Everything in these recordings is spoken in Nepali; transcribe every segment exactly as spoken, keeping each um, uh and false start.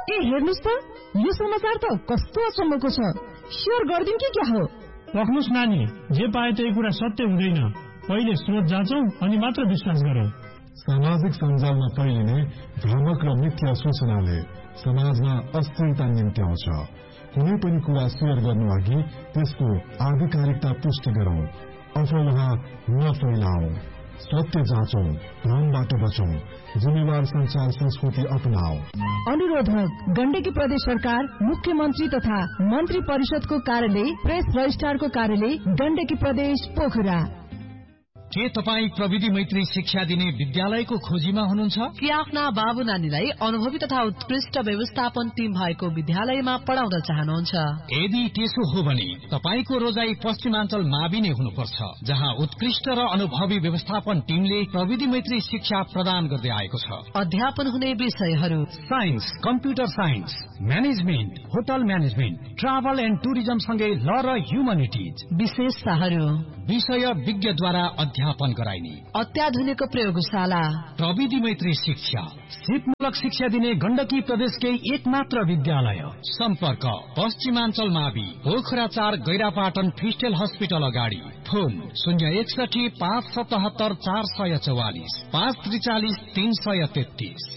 ए हेर्नुस् त, यो समाचार त कस्तो अचम्मको छ। शेयर गर्दिन कि क्या हो? राख्नुस् नानी, जे पाए त्यही कुरा सत्य हुँदैन। पहिले स्रोत जाँचौं अनि मात्र विश्वास गरौं। सामाजिक सञ्जालमा फैलिने भ्रामक र मिथ्या सूचनाले समाजमा अस्थिरता निम्त्याउँछ। कुनै पनि कुरा शेयर गर्नु अघि त्यसको आधिकारिकता पुष्टि गरौं। अफवाह नफैलाऊ, सत्य जाँचौं, भ्रमबाट बचौं, जिम्मेवार संचार संस्कृति अपनाऊ। अनुरोधक गण्डकी प्रदेश सरकार, मुख्यमन्त्री तथा मन्त्री परिषदको कार्यालय, प्रेस रजिस्ट्रारको कार्यालय, गण्डकी प्रदेश पोखरा। के तपाई प्रविधि मैत्री शिक्षा दिने विद्यालयको खोजीमा हुनुहुन्छ? कि आफ्ना बाबु नानीलाई अनुभवी तथा उत्कृष्ट व्यवस्थापन टिम भएको विद्यालयमा पढाउन चाहनुहुन्छ? यदि त्यसो हो भने तपाईको रोजाई पश्चिमाञ्चल मावि नै हुनुपर्छ, जहाँ उत्कृष्ट र अनुभवी व्यवस्थापन टिमले प्रविधि मैत्री शिक्षा प्रदान गर्दै आएको छ। अध्यापन हुने विषयहरू: science, computer science, management, hotel management, travel and tourism सँगै ल र ह्युमनिटिज। विशेषताहरू: विषय विज्ञद्वारा अध्यापन गराइने अत्याधुनिक प्रयोगशाला, प्रविधि मैत्री शिक्षा, सिपमूलक शिक्षा दिने गण्डकी प्रदेशकै एक मात्र विद्यालय। सम्पर्क पश्चिमाञ्चल मावि, पोखरा चार, गैरापाटन फिस्टेल हस्पिटल अगाडि। फोन शून्य एकसठी पाँच सतहत्तर चार सय चौवालिस, पाँच त्रिचालिस तीन सय तेत्तीस।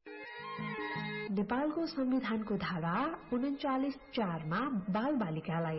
नेपालको संविधानको धारा उन्चालिस चारमा बाल बालिकालाई